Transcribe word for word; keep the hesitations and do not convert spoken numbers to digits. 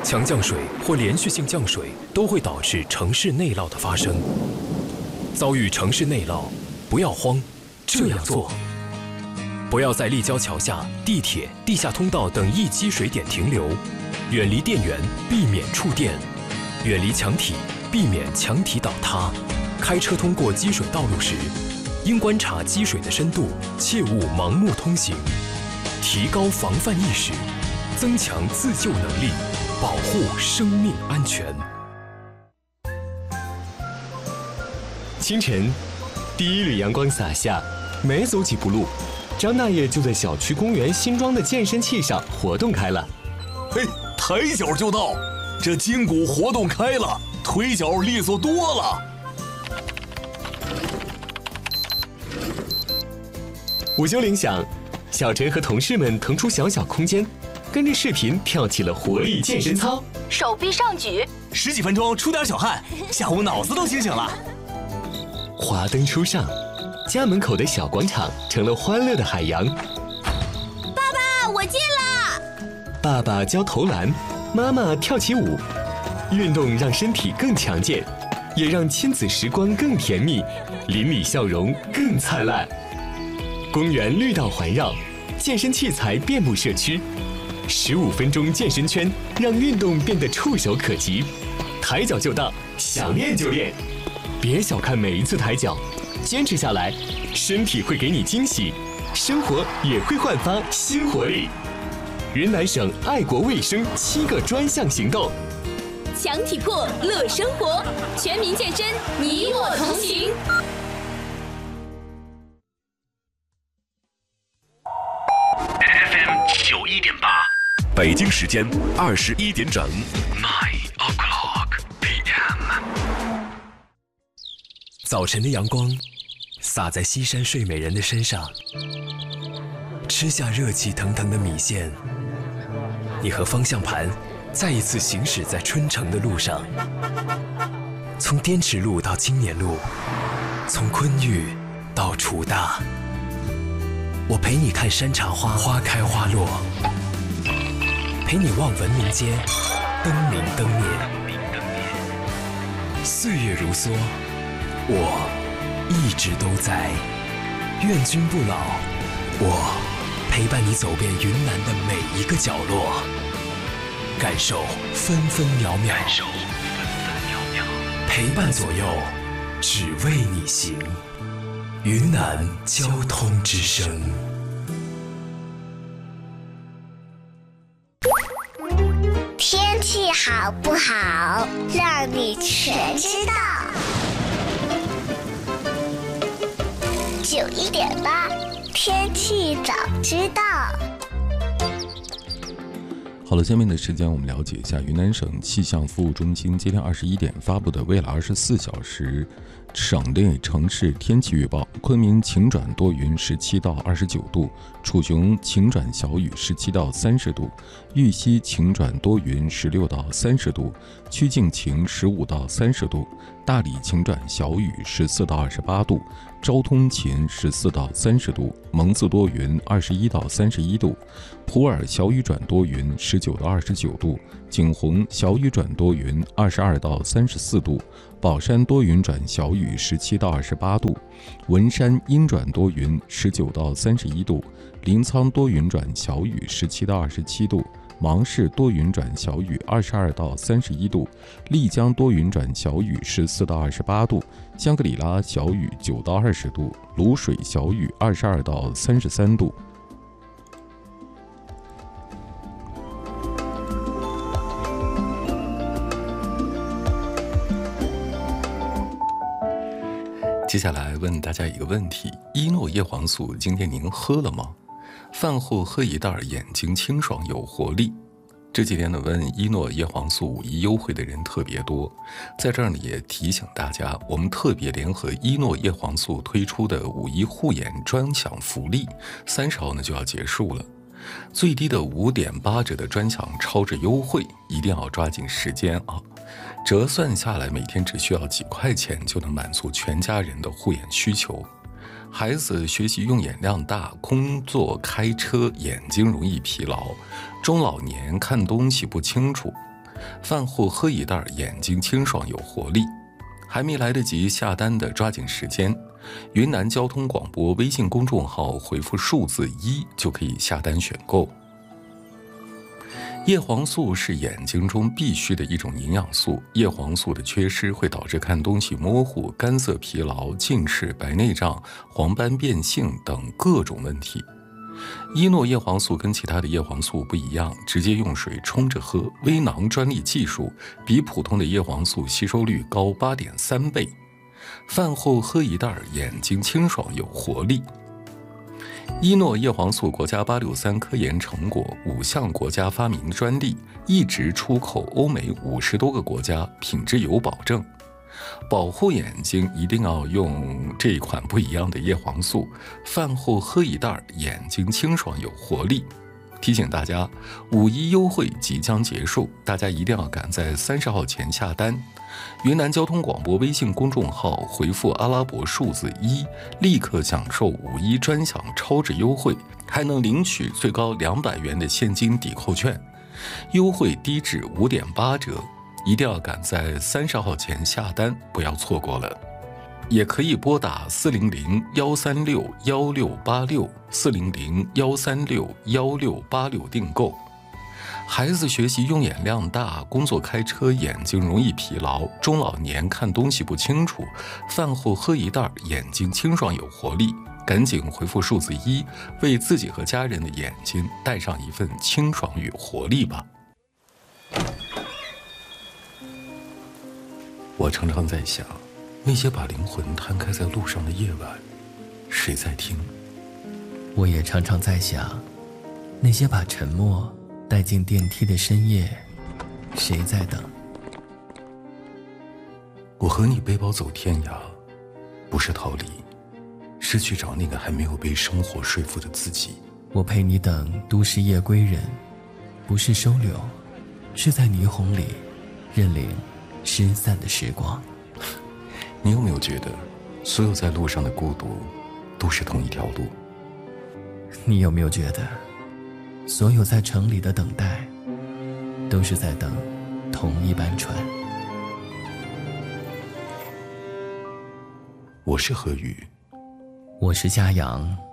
强降水或连续性降水都会导致城市内涝的发生。遭遇城市内涝，不要慌，这样做：不要在立交桥下、地铁、地下通道等易积水点停留，远离电源，避免触电；远离墙体，避免墙体倒塌。开车通过积水道路时，应观察积水的深度，切勿盲目通行。提高防范意识，增强自救能力，保护生命安全。 清晨，第一缕阳光洒下，没走几步路，张大爷就在小区公园新装的健身器上活动开了。 嘿，抬脚就到，这筋骨活动开了，腿脚利索多了。 午休铃响，小陈和同事们腾出小小空间，跟着视频跳起了活力健身操， 手臂上举， 十几分钟出点小汗，下午脑子都清醒了。 华灯初上，家门口的小广场成了欢乐的海洋。 爸爸，我进了。 爸爸教投篮，妈妈跳起舞，运动让身体更强健，也让亲子时光更甜蜜，邻里笑容更灿烂。公园绿道环绕，健身器材遍布社区。十五分钟健身圈，让运动变得触手可及。抬脚就到，想练就练。别小看每一次抬脚，坚持下来，身体会给你惊喜，生活也会焕发新活力。云南省爱国卫生七个专项行动， 强体魄乐生活，全民健身，你我同行。 九一点八，北京时间二十一点整 ，nine o'clock p m。 早晨的阳光洒在西山睡美人的身上，吃下热气腾腾的米线，你和方向盘再一次行驶在春城的路上，从滇池路到青年路，从昆玉到楚大。我陪你看山茶花花开花落，陪你望文明街灯明灯灭。岁月如梭，我一直都在，愿君不老。我陪伴你走遍云南的每一个角落，感受分分秒秒，感受分分秒秒，陪伴左右，只为你行。云南交通之声。 天气好不好，让你全知道。九一点八，天气早知道。 好了，下面的时间我们了解一下云南省气象服务中心今天二十一点发布的未来二十四小时省内城市天气预报：昆明晴转多云，十七到二十九度；楚雄晴转小雨，十七到三十度；玉溪晴转多云，十六到三十度；曲靖晴，十五到三十度；大理晴转小雨，十四到二十八度；昭通晴，十四到三十度；蒙自多云，二十一到三十一度；普洱小雨转多云，十九到二十九度；景洪小雨转多云，二十二到三十四度；宝山多云转小雨，十七到二十八度；文山阴转多云，十九到三十一度；临沧多云转小雨，十七到二十七度；芒市多云转小雨，二十二到三十一度；丽江多云转小雨，十四到二十八度；香格里拉小雨，九到二十度；卤水小雨，二十二到三十三度。接下来问大家一个问题：依诺叶黄素今天您喝了吗？饭后喝一袋，眼睛清爽有活力。这几天呢，问依诺叶黄素五一优惠的人特别多，在这儿呢也提醒大家，我们特别联合依诺叶黄素推出的五一护眼专享福利，三十号呢就要结束了。最低的五点八折的专享超值优惠，一定要抓紧时间啊！折算下来，每天只需要几块钱就能满足全家人的护眼需求。孩子学习用眼量大，工作开车眼睛容易疲劳，中老年看东西不清楚。 饭后喝一袋，眼睛清爽有活力。还没来得及下单的抓紧时间，云南交通广播微信公众号回复数字一就可以下单选购。叶黄素是眼睛中必须的一种营养素，叶黄素的缺失会导致看东西模糊、干涩疲劳、近视、白内障、黄斑变性等各种问题。伊诺叶黄素跟其他的叶黄素不一样，直接用水冲着喝，微囊专利技术，比普通的叶黄素吸收率高 八点三 倍。饭后喝一袋，眼睛清爽有活力。伊诺叶黄素国家八六三科研成果，五项国家发明专利，一直出口欧美五十多个国家，品质有保证。保护眼睛一定要用这一款不一样的叶黄素，饭后喝一袋，眼睛清爽有活力。提醒大家，五一优惠即将结束，大家一定要赶在三十号前下单。云南交通广播微信公众号回复阿拉伯数字一，立刻享受五一专享超值优惠，还能领取最高两百元的现金抵扣券，优惠低至五点八折。一定要赶在三十号前下单，不要错过了。也可以拨打四零零幺三六幺六八六四零零幺三六幺六八六订购。孩子学习用眼量大，工作开车眼睛容易疲劳，中老年看东西不清楚，饭后喝一袋，眼睛清爽有活力。赶紧回复数字一，为自己和家人的眼睛带上一份清爽与活力吧。我常常在想，那些把灵魂摊开在路上的夜晚，谁在听？ 我也常常在想，那些把沉默带进电梯的深夜，谁在等？ 我和你背包走天涯，不是逃离，是去找那个还没有被生活说服的自己。 我陪你等都市夜归人，不是收留，是在霓虹里认领失散的时光。 你有没有觉得，所有在路上的孤独，都是同一条路？ 你有没有觉得，所有在城里的等待，都是在等同一班船？ 我是何宇， 我是嘉阳。